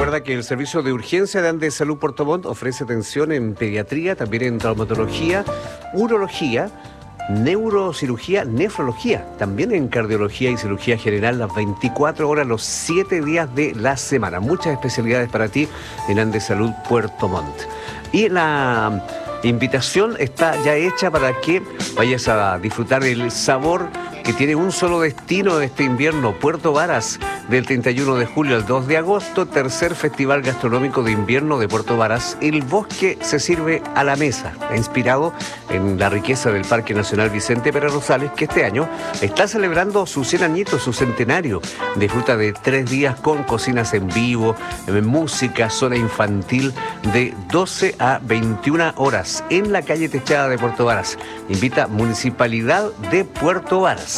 Recuerda que el servicio de urgencia de Andes Salud Puerto Montt ofrece atención en pediatría, también en traumatología, urología, neurocirugía, nefrología, también en cardiología y cirugía general las 24 horas, los 7 días de la semana. Muchas especialidades para ti en Andes Salud Puerto Montt. Y la invitación está ya hecha para que vayas a disfrutar el sabor que tiene un solo destino de este invierno, Puerto Varas, del 31 de julio al 2 de agosto, tercer Festival Gastronómico de Invierno de Puerto Varas. El bosque se sirve a la mesa, inspirado en la riqueza del Parque Nacional Vicente Pérez Rosales, que este año está celebrando sus 100 añitos, su centenario. Disfruta de 3 días con cocinas en vivo, música, zona infantil de 12 a 21 horas en la calle Techada de Puerto Varas. Invita Municipalidad de Puerto Varas.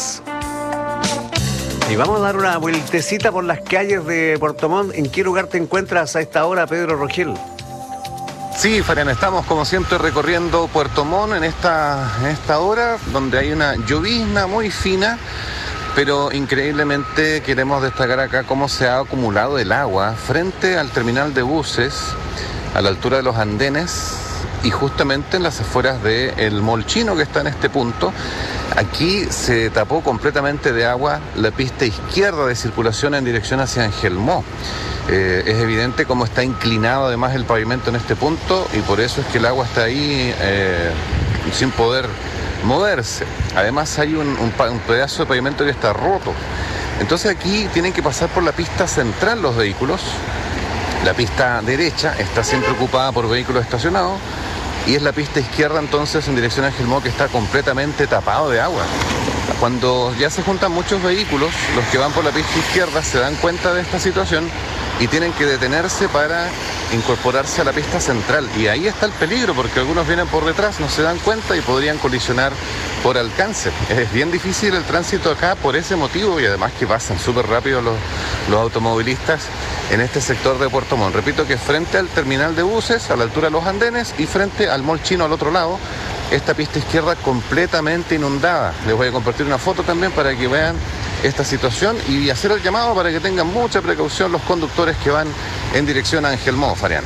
Y vamos a dar una vueltecita por las calles de Puerto Montt. ¿En qué lugar te encuentras a esta hora, Pedro Rogel? Sí, Farian, estamos como siempre recorriendo Puerto Montt en esta hora, donde hay una llovizna muy fina, pero increíblemente queremos destacar acá cómo se ha acumulado el agua frente al terminal de buses, a la altura de los andenes, y justamente en las afueras del Mall Chino, que está en este punto. Aquí se tapó completamente de agua la pista izquierda de circulación en dirección hacia Angelmó. Es evidente cómo está inclinado además el pavimento en este punto, y por eso es que el agua está ahí sin poder moverse. Además hay un pedazo de pavimento que está roto. Entonces aquí tienen que pasar por la pista central los vehículos. La pista derecha está siempre ocupada por vehículos estacionados, y es la pista izquierda entonces en dirección a Angelmó que está completamente tapado de agua. Cuando ya se juntan muchos vehículos, los que van por la pista izquierda se dan cuenta de esta situación y tienen que detenerse para incorporarse a la pista central. Y ahí está el peligro, porque algunos vienen por detrás, no se dan cuenta y podrían colisionar por alcance. Es bien difícil el tránsito acá por ese motivo, y además que pasan súper rápido los automovilistas en este sector de Puerto Montt. Repito que frente al terminal de buses, a la altura de los andenes, y frente al Mall Chino al otro lado, esta pista izquierda completamente inundada. Les voy a compartir una foto también para que vean esta situación y hacer el llamado para que tengan mucha precaución los conductores que van en dirección a Angelmó, Farian.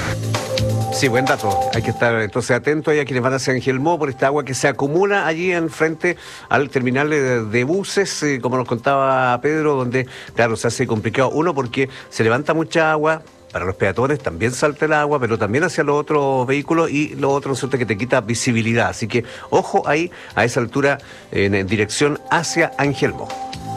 Sí, buen dato. Hay que estar entonces atentos a quienes van hacia Angelmó por esta agua que se acumula allí en frente al terminal de buses, como nos contaba Pedro, donde, claro, se hace complicado. Uno, porque se levanta mucha agua. Para los peatones también salta el agua, pero también hacia los otros vehículos, y lo otro resulta que te quita visibilidad. Así que ojo ahí a esa altura en dirección hacia Angelmó.